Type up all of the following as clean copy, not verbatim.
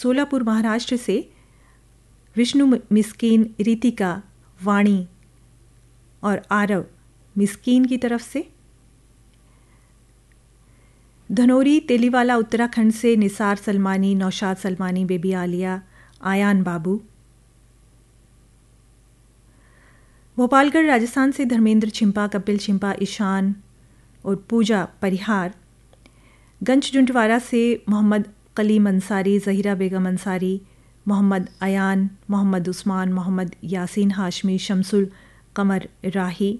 सोलापुर महाराष्ट्र से विष्णु मिस्कीन, रितिका, वाणी और आरव मिस्कीन की तरफ से। धनोरी तेलीवाला उत्तराखंड से निसार सलमानी, नौशाद सलमानी, बेबी आलिया, आयान बाबू। भोपालगढ़ राजस्थान से धर्मेंद्र छिंपा, कपिल छिंपा, ईशान और पूजा परिहार। गंज जुंटवाड़ा से मोहम्मद कलीम अंसारी, जहीरा बेगम अंसारी, मोहम्मद अयान, मोहम्मद उस्मान, मोहम्मद यासीन हाशमी, शमसुल कमर राही।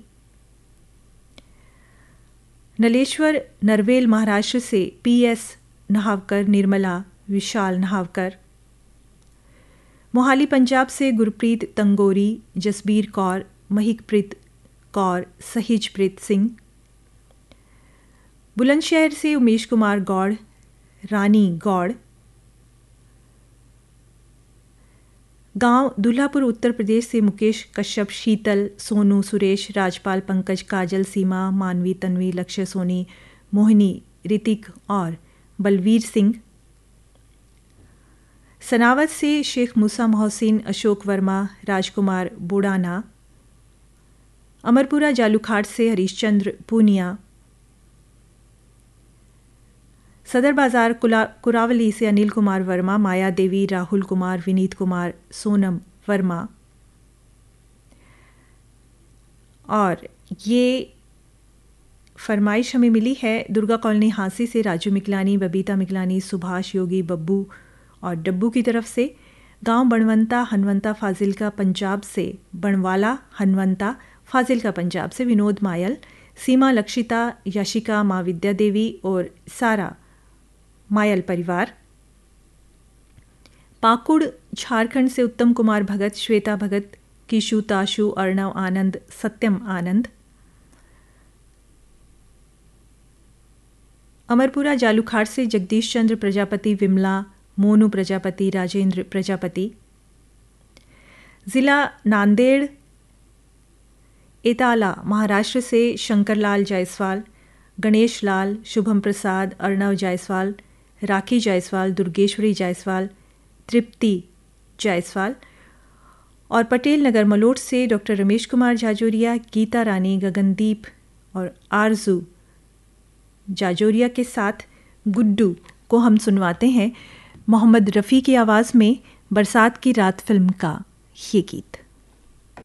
नलेश्वर नरवेल महाराष्ट्र से PS नहावकर, निर्मला, विशाल नहावकर। मोहाली पंजाब से गुरप्रीत तंगोरी, जसबीर कौर, महिकप्रीत कौर, सहिजप्रीत सिंह। बुलंदशहर से उमेश कुमार गौड़, रानी गौड़। गांव दुल्हापुर उत्तर प्रदेश से मुकेश कश्यप, शीतल, सोनू, सुरेश, राजपाल, पंकज, काजल, सीमा, मानवी, तन्वी, लक्ष्य, सोनी, मोहिनी, ऋतिक और बलवीर सिंह। सनावत से शेख मूसा मोहसिन, अशोक वर्मा, राजकुमार बुड़ाना। अमरपुरा जालूखाट से हरीशचंद्र पूनिया। सदर बाजार कुरावली से अनिल कुमार वर्मा, माया देवी, राहुल कुमार, विनीत कुमार, सोनम वर्मा। और ये फरमाइश हमें मिली है दुर्गा कॉलोनी हांसी से राजू मिकलानी, बबीता मिकलानी, सुभाष, योगी, बब्बू और डब्बू की तरफ से। गांव बणवंता हनवंता फाजिलका पंजाब से बणवाला हनवंता फाजिलका पंजाब से विनोद मायल, सीमा, लक्षिता, यशिका, माँ विद्या देवी और सारा मायल परिवार। पाकुड़ झारखंड से उत्तम कुमार भगत, श्वेता भगत, किशु, ताशु, अर्णव आनंद, सत्यम आनंद। अमरपुरा जालूखाट से जगदीश चंद्र प्रजापति, विमला, मोनू प्रजापति, राजेंद्र प्रजापति। जिला नांदेड़ एताला महाराष्ट्र से शंकरलाल जायसवाल, गणेश लाल, शुभम प्रसाद, अर्णव जायसवाल, राखी जायसवाल, दुर्गेश्वरी जायसवाल, तृप्ति जायसवाल। और पटेल नगर मलोट से डॉक्टर रमेश कुमार जाजोरिया, गीता रानी, गगनदीप और आरजू जाजोरिया के साथ गुड्डू को हम सुनवाते हैं मोहम्मद रफ़ी की आवाज़ में बरसात की रात फिल्म का ये गीत।